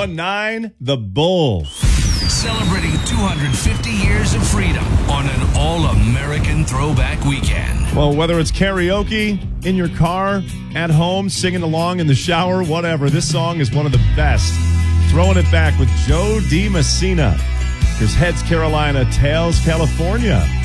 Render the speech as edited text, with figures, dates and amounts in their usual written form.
1019, The Bull. Celebrating 250 years of freedom on an all-American throwback weekend. Well, whether it's karaoke, in your car, at home, singing along in the shower, whatever, this song is one of the best. Throwing it back with Joe DiMessina. Here's Heads Carolina, Tails California.